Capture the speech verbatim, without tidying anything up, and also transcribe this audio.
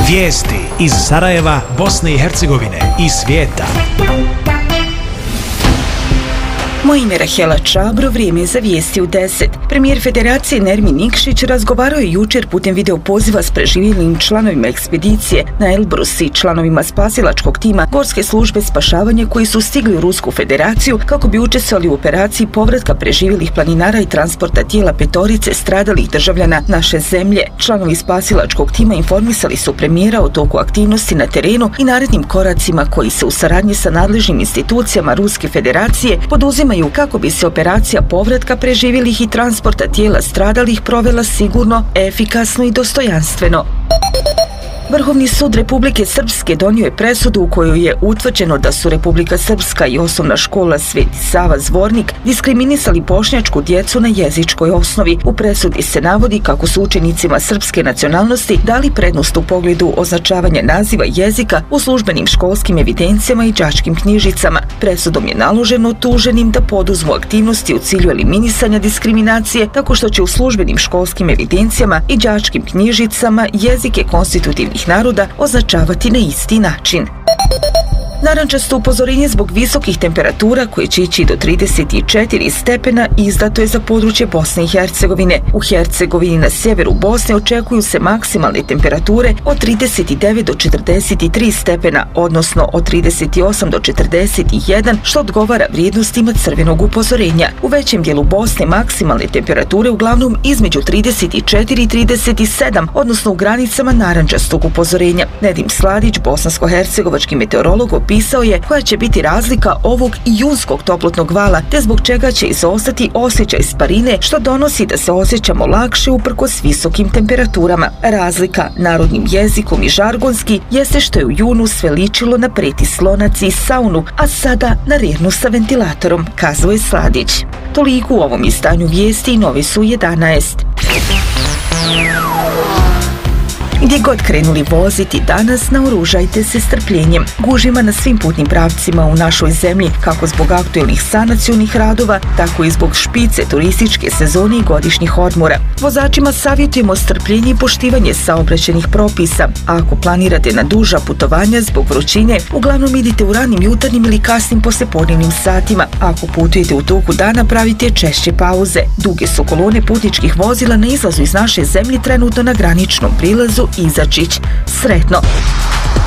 Vijesti iz Sarajeva, Bosne i Hercegovine i svijeta. Moje ime je Rahela Čabro, vrijeme je za vijesti u deset. Premijer Federacije Nermin Nikšić razgovarao je jučer putem video poziva s preživjelim članovima ekspedicije na Elbrus i članovima spasilačkog tima Gorske službe spašavanja koji su stigli u Rusku federaciju kako bi učestvovali u operaciji povratka preživjelih planinara i transporta tijela petorice stradalih državljana naše zemlje. Članovi spasilačkog tima informisali su premijera o toku aktivnosti na terenu i narednim koracima koji se u saradnji sa nadležnim institucijama Ruske federacije poduzimaju kako bi se operacija povratka preživjelih i transporta tijela stradalih provela sigurno, efikasno i dostojanstveno. Vrhovni sud Republike Srpske donio je presudu u kojoj je utvrđeno da su Republika Srpska i osnovna škola Sveti Sava Zvornik diskriminisali bošnjačku djecu na jezičkoj osnovi. U presudi se navodi kako su učenicima srpske nacionalnosti dali prednost u pogledu označavanja naziva jezika u službenim školskim evidencijama i đačkim knjižicama. Presudom je naloženo tuženim da poduzmu aktivnosti u cilju eliminisanja diskriminacije tako što će u službenim školskim evidencijama i đačkim knjižicama jezike konstitutivnih naroda označavati na isti način. Narančasto upozorenje zbog visokih temperatura koje će ići do trideset četiri stepena izdato je za područje Bosne i Hercegovine. U Hercegovini na sjeveru Bosne očekuju se maksimalne temperature od trideset devet do četrdeset tri stepena, odnosno od trideset osam do četrdeset jedan, što odgovara vrijednostima crvenog upozorenja. U većem dijelu Bosne maksimalne temperature uglavnom između trideset četiri i trideset sedam, odnosno u granicama narančastog upozorenja. Nedim Sladić, bosansko-hercegovački meteorolog, pisao je koja će biti razlika ovog i junskog toplotnog vala, te zbog čega će izostati osjećaj sparine, što donosi da se osjećamo lakše uprkos visokim temperaturama. Razlika narodnim jezikom i žargonski jeste što je u junu sve ličilo na pretis lonac i saunu, a sada na rernu sa ventilatorom, kazao je Sladić. Toliko u ovom izdanju vijesti i novi su jedanaest. Gdje god krenuli voziti danas, naoružajte se strpljenjem. Gužima na svim putnim pravcima u našoj zemlji, kako zbog aktuelnih sanacionih radova, tako i zbog špice turističke sezone i godišnjih odmora. Vozačima savjetujemo strpljenje i poštivanje saobraćajnih propisa. A ako planirate na duža putovanja zbog vrućine, uglavnom idite u ranim jutarnjim ili kasnim poslijepodnevnim satima. Ako putujete u toku dana, pravite češće pauze. Duge su kolone putničkih vozila na izlazu iz naše zemlje trenutno na graničnom prilazu Izačić. Sretno!